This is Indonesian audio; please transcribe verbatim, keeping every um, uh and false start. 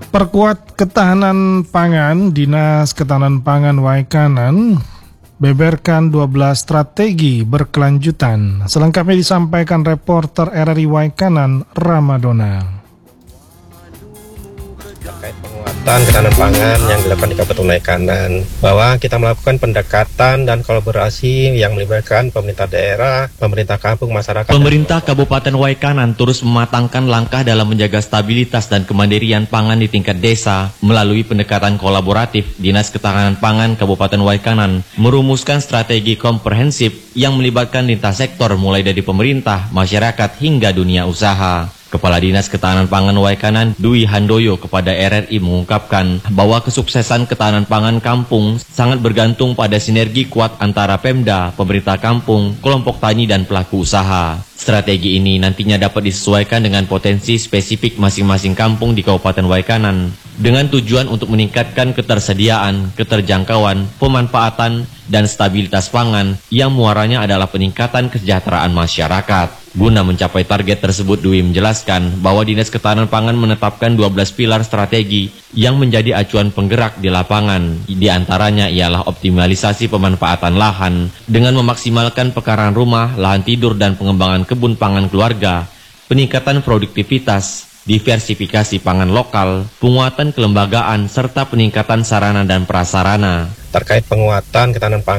Perkuat ketahanan pangan, Dinas Ketahanan Pangan Waikanan beberkan dua belas strategi berkelanjutan. Selengkapnya disampaikan reporter R R I Waikanan, Ramadona. Terkait penguatan ketahanan pangan yang dilakukan di Kabupaten Waikanan, bahwa kita melakukan pendekatan dan kolaborasi yang melibatkan pemerintah daerah, pemerintah kampung, masyarakat. Pemerintah Kabupaten Waikanan terus mematangkan langkah dalam menjaga stabilitas dan kemandirian pangan di tingkat desa melalui pendekatan kolaboratif. Dinas Ketahanan Pangan Kabupaten Waikanan merumuskan strategi komprehensif yang melibatkan lintas sektor mulai dari pemerintah, masyarakat hingga dunia usaha. Kepala Dinas Ketahanan Pangan Waikanan, Dwi Handoyo, kepada R R I mengungkapkan bahwa kesuksesan ketahanan pangan kampung sangat bergantung pada sinergi kuat antara Pemda, pemerintah kampung, kelompok tani dan pelaku usaha. Strategi ini nantinya dapat disesuaikan dengan potensi spesifik masing-masing kampung di Kabupaten Waikanan dengan tujuan untuk meningkatkan ketersediaan, keterjangkauan, pemanfaatan, dan stabilitas pangan yang muaranya adalah peningkatan kesejahteraan masyarakat. Guna mencapai target tersebut, Dwi menjelaskan bahwa Dinas Ketahanan Pangan menetapkan dua belas pilar strategi yang menjadi acuan penggerak di lapangan. Di antaranya ialah optimalisasi pemanfaatan lahan dengan memaksimalkan pekarangan rumah, lahan tidur, dan pengembangan kebun pangan keluarga, peningkatan produktivitas, diversifikasi pangan lokal, penguatan kelembagaan, serta peningkatan sarana dan prasarana. Terkait penguatan ketahanan pangan